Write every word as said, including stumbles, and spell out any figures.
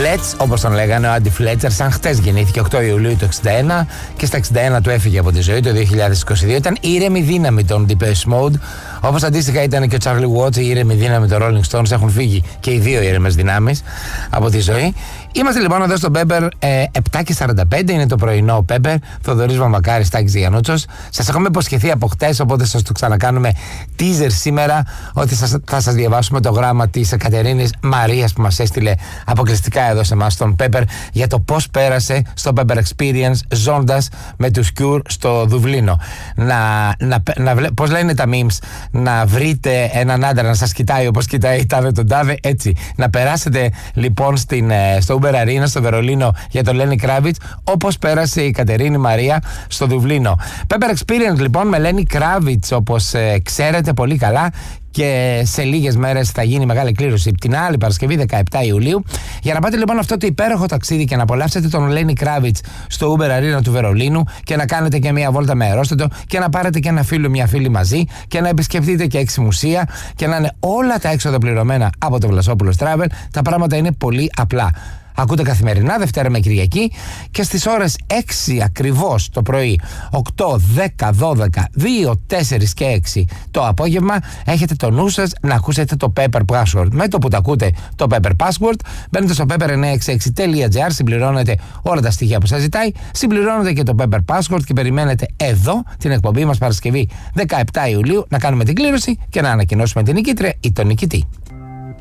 Let's, όπως τον λέγανε, ο Άντι Φλέτσερ, σαν χτες γεννήθηκε οκτώ Ιουλίου του εξήντα ένα και στα εξήντα ένα του έφυγε από τη ζωή το δύο χιλιάδες είκοσι δύο. Ήταν ήρεμη δύναμη των Depeche Mode, όπως αντίστοιχα ήταν και ο Charlie Watts, η ήρεμη δύναμη των Rolling Stones. Έχουν φύγει και οι δύο ήρεμες δυνάμεις από τη ζωή. Είμαστε λοιπόν εδώ στο Pepper, ε, επτά και σαράντα πέντε είναι το πρωινό Pepper. Θοδωρής Βαμβακάρης, Τάκης Γιαννούτσος. Σας έχουμε υποσχεθεί από χτες, οπότε σας το ξανακάνουμε teaser σήμερα, ότι σας, θα σας διαβάσουμε το γράμμα της Κατερίνης Μαρίας που μας έστειλε αποκλειστικά εδώ σε εμάς στον Pepper για το πώς πέρασε στο Pepper Experience ζώντας με τους Cure στο Δουβλίνο. Να, να, να, να, πώς λένε τα memes, να βρείτε έναν άντρα να σας κοιτάει όπως κοιτάει η τάδε τον τάδε, έτσι. Να περάσετε λοιπόν στην, στο Uber Arena στο Βερολίνο για τον Lenny Kravitz, όπως πέρασε η Κατερίνη Μαρία στο Δουβλίνο. Pepper Experience λοιπόν με Lenny Kravitz, όπως ε, ξέρετε πολύ καλά. Και σε λίγες μέρες θα γίνει μεγάλη κλήρωση την άλλη Παρασκευή δεκαεπτά Ιουλίου. Για να πάτε λοιπόν αυτό το υπέροχο ταξίδι και να απολαύσετε τον Lenny Kravitz στο Uber Arena του Βερολίνου και να κάνετε και μια βόλτα με αερόστατο και να πάρετε και ένα φίλο, μια φίλη μαζί και να επισκεφτείτε και έξι μουσεία και να είναι όλα τα έξοδα πληρωμένα από το Βλασόπουλος Travel. Τα πράγματα είναι πολύ απλά. Ακούτε καθημερινά Δευτέρα με Κυριακή και στις ώρες έξι ακριβώς το πρωί, οκτώ, δέκα, δώδεκα, δύο, τέσσερα και έξι το απόγευμα έχετε το νου σας να ακούσετε το Pepper Password. Με το που το ακούτε το Pepper Password μπαίνετε στο pepper εννιακόσια εξήντα έξι τελεία τζι άρ, συμπληρώνετε όλα τα στοιχεία που σας ζητάει, συμπληρώνετε και το Pepper Password και περιμένετε εδώ την εκπομπή μας Παρασκευή δεκαεπτά Ιουλίου να κάνουμε την κλήρωση και να ανακοινώσουμε την νικήτρια ή τον νικητή.